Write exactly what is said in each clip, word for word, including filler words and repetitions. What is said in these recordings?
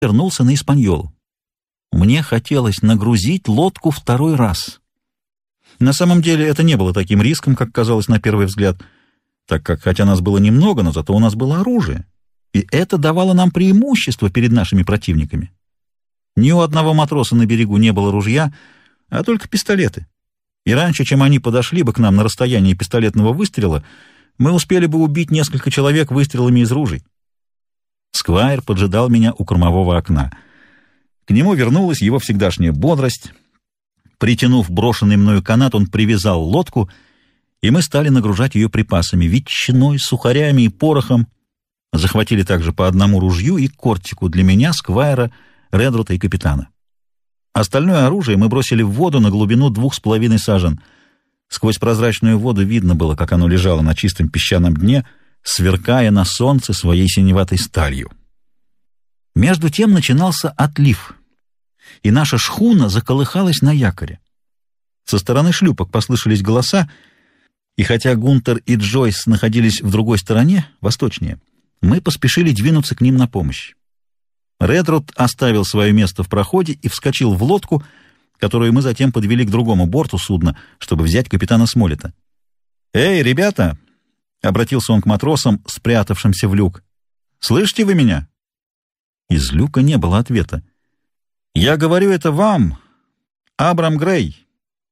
вернулся на Испаньолу. Мне хотелось нагрузить лодку второй раз. На самом деле это не было таким риском, как казалось на первый взгляд, так как, хотя нас было немного, но зато у нас было оружие, и это давало нам преимущество перед нашими противниками. Ни у одного матроса на берегу не было ружья, а только пистолеты. И раньше, чем они подошли бы к нам на расстоянии пистолетного выстрела, мы успели бы убить несколько человек выстрелами из ружей. Сквайр поджидал меня у кормового окна. К нему вернулась его всегдашняя бодрость. Притянув брошенный мною канат, он привязал лодку, и мы стали нагружать ее припасами — ветчиной, сухарями и порохом. Захватили также по одному ружью и кортику для меня, Сквайра, Редрута и капитана. Остальное оружие мы бросили в воду на глубину двух с половиной сажен. Сквозь прозрачную воду видно было, как оно лежало на чистом песчаном дне, сверкая на солнце своей синеватой сталью. Между тем начинался отлив, и наша шхуна заколыхалась на якоре. Со стороны шлюпок послышались голоса, и хотя Гунтер и Джойс находились в другой стороне, восточнее, мы поспешили двинуться к ним на помощь. Редрут оставил свое место в проходе и вскочил в лодку, которую мы затем подвели к другому борту судна, чтобы взять капитана Смолета. «Эй, ребята!» — обратился он к матросам, спрятавшимся в люк. «Слышите вы меня?» Из люка не было ответа. «Я говорю это вам, Абрам Грей».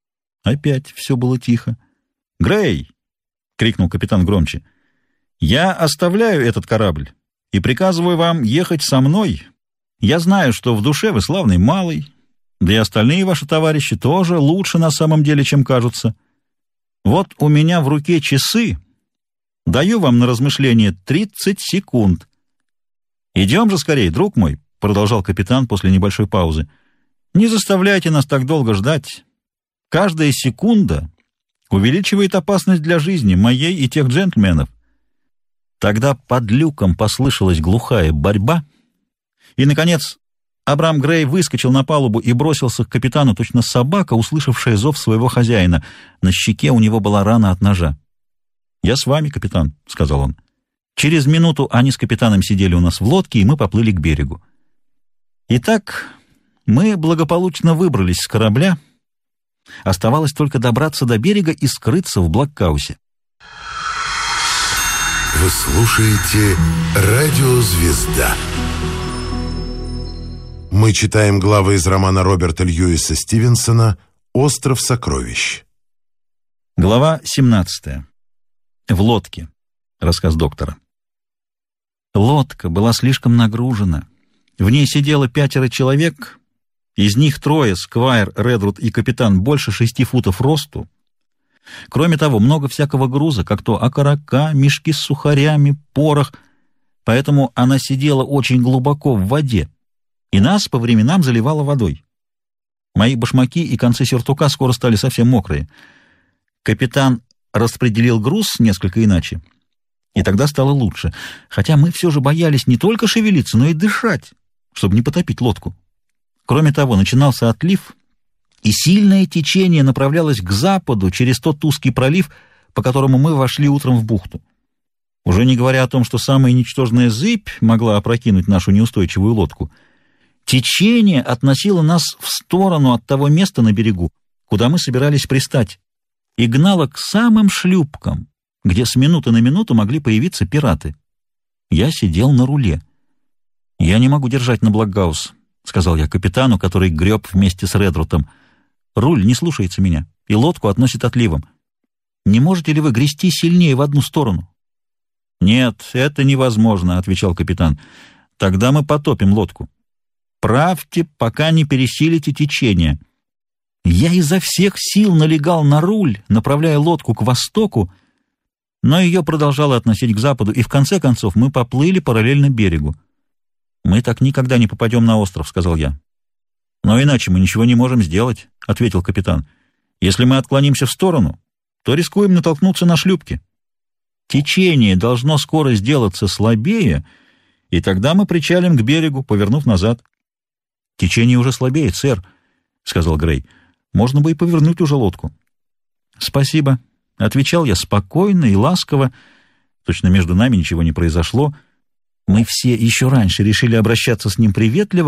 Опять все было тихо. «Грей!» — крикнул капитан громче. «Я оставляю этот корабль и приказываю вам ехать со мной. Я знаю, что в душе вы славный малый, да и остальные ваши товарищи тоже лучше на самом деле, чем кажутся. Вот у меня в руке часы. Даю вам на размышление тридцать секунд. Идем же скорее, друг мой», — продолжал капитан после небольшой паузы. «Не заставляйте нас так долго ждать. Каждая секунда увеличивает опасность для жизни моей и тех джентльменов». Тогда под люком послышалась глухая борьба, и, наконец, Абрам Грей выскочил на палубу и бросился к капитану, точно собака, услышавшая зов своего хозяина. На щеке у него была рана от ножа. «Я с вами, капитан», — сказал он. Через минуту они с капитаном сидели у нас в лодке, и мы поплыли к берегу. Итак, мы благополучно выбрались с корабля. Оставалось только добраться до берега и скрыться в Блоккаусе. Вы слушаете «Радио Звезда». Мы читаем главы из романа Роберта Льюиса Стивенсона «Остров сокровищ». Глава семнадцатая. В лодке. Рассказ доктора. Лодка была слишком нагружена. В ней сидело пятеро человек, из них трое, Сквайр, Редрут и капитан, больше шести футов росту. Кроме того, много всякого груза, как то окорока, мешки с сухарями, порох, поэтому она сидела очень глубоко в воде, и нас по временам заливала водой. Мои башмаки и концы сюртука скоро стали совсем мокрые. Капитан распределил груз несколько иначе, и тогда стало лучше, хотя мы все же боялись не только шевелиться, но и дышать, чтобы не потопить лодку. Кроме того, начинался отлив, и сильное течение направлялось к западу через тот узкий пролив, по которому мы вошли утром в бухту. Уже не говоря о том, что самая ничтожная зыбь могла опрокинуть нашу неустойчивую лодку, течение относило нас в сторону от того места на берегу, куда мы собирались пристать, и гнало к самым шлюпкам, где с минуты на минуту могли появиться пираты. Я сидел на руле. «Я не могу держать на Блокгаус», — сказал я капитану, который греб вместе с Редрутом. «Руль не слушается меня, и лодку относит отливом. Не можете ли вы грести сильнее в одну сторону?» «Нет, это невозможно», — отвечал капитан. «Тогда мы потопим лодку. Правьте, пока не пересилите течение». Я изо всех сил налегал на руль, направляя лодку к востоку, но ее продолжало относить к западу, и в конце концов мы поплыли параллельно берегу. «Мы так никогда не попадем на остров», — сказал я. «Но иначе мы ничего не можем сделать», — ответил капитан. «Если мы отклонимся в сторону, то рискуем натолкнуться на шлюпки. Течение должно скоро сделаться слабее, и тогда мы причалим к берегу, повернув назад». «Течение уже слабеет, сэр», — сказал Грей. «Можно бы и повернуть уже лодку». «Спасибо», — отвечал я спокойно и ласково. Точно между нами ничего не произошло. Мы все еще раньше решили обращаться с ним приветливо,